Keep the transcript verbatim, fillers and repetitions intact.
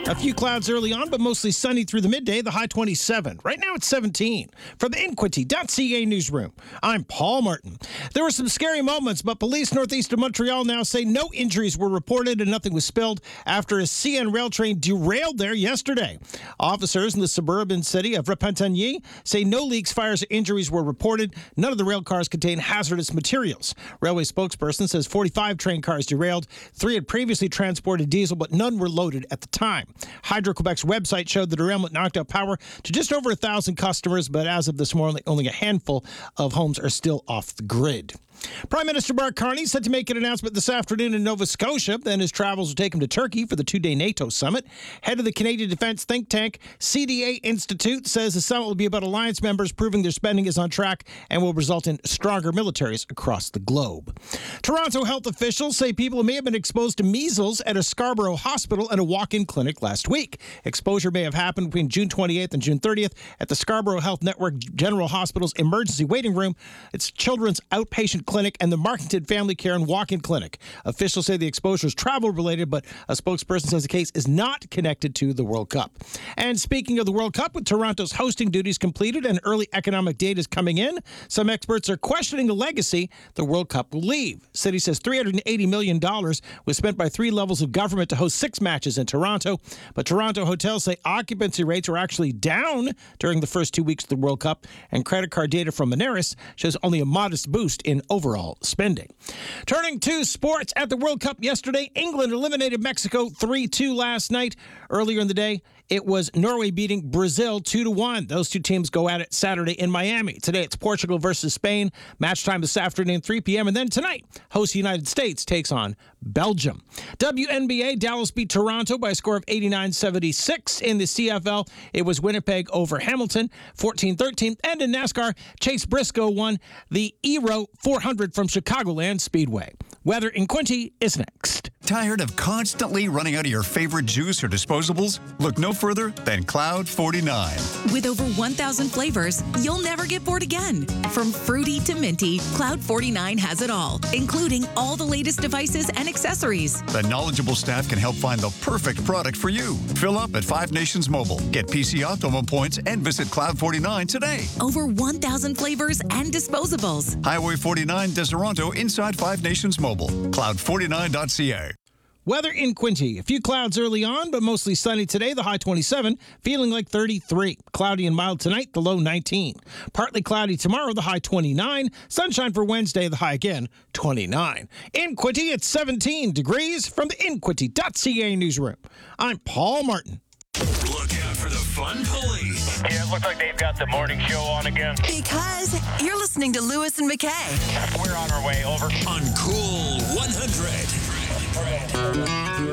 A few clouds early on, but mostly sunny through the midday, the high twenty-seven. Right now it's seventeen. From the Inquity dot C A newsroom, I'm Paul Martin. There were some scary moments, but police northeast of Montreal now say no injuries were reported and nothing was spilled after a C N rail train derailed there yesterday. Officers in the suburban city of Repentigny say no leaks, fires, or injuries were reported. None of the rail cars contain hazardous materials. Railway spokesperson says forty-five train cars derailed. Three had previously transported diesel, but none were loaded at the time. Hydro-Quebec's website showed the derailment knocked out power to just over one thousand customers, but as of this morning, only a handful of homes are still off the grid. Prime Minister Mark Carney set to make an announcement this afternoon in Nova Scotia. Then his travels will take him to Turkey for the two-day NATO summit. Head of the Canadian defense think tank C D A Institute says the summit will be about alliance members proving their spending is on track and will result in stronger militaries across the globe. Toronto health officials say people may have been exposed to measles at a Scarborough hospital and a walk-in clinic last week. Exposure may have happened between June twenty-eighth and June thirtieth at the Scarborough Health Network General Hospital's emergency waiting room, its children's outpatient clinic, and the Marketed Family Care and Walk-in Clinic. Officials say the exposure is travel-related, but a spokesperson says the case is not connected to the World Cup. And speaking of the World Cup, with Toronto's hosting duties completed and early economic data is coming in, some experts are questioning the legacy the World Cup will leave. City says three hundred eighty million dollars was spent by three levels of government to host six matches in Toronto, but Toronto hotels say occupancy rates were actually down during the first two weeks of the World Cup, and credit card data from Moneris shows only a modest boost in overall spending. Turning to sports, at the World Cup yesterday, England eliminated Mexico three two last night. Earlier in the day, it was Norway beating Brazil two to one. Those two teams go at it Saturday in Miami. Today, it's Portugal versus Spain. Match time this afternoon, three p.m. And then tonight, host United States takes on Belgium. W N B A, Dallas beat Toronto by a score of eighty-nine seventy-six. In the C F L, it was Winnipeg over Hamilton, fourteen thirteen. And in NASCAR, Chase Briscoe won the Aero four hundred from Chicagoland Speedway. Weather in Quinty is next. Tired of constantly running out of your favorite juice or disposables? Look no further than Cloud forty-nine. With over one thousand flavors, you'll never get bored again. From fruity to minty, Cloud forty-nine has it all, including all the latest devices and accessories. The knowledgeable staff can help find the perfect product for you. Fill up at Five Nations Mobile. Get P C Optimum points and visit Cloud forty-nine today. Over one thousand flavors and disposables. Highway forty-nine, Deseronto, inside Five Nations Mobile. Cloud forty-nine dot C A. Weather in Quinty. A few clouds early on, but mostly sunny today, the high twenty-seven, feeling like thirty-three. Cloudy and mild tonight, the low nineteen. Partly cloudy tomorrow, the high twenty-nine. Sunshine for Wednesday, the high again, twenty-nine. In Quinty, it's seventeen degrees. From the Inquity dot C A newsroom, I'm Paul Martin. Look out for the fun police. Yeah, it looks like they've got the morning show on again. Because you're listening to Lewis and McKay. We're on our way, over. On Cool one hundred.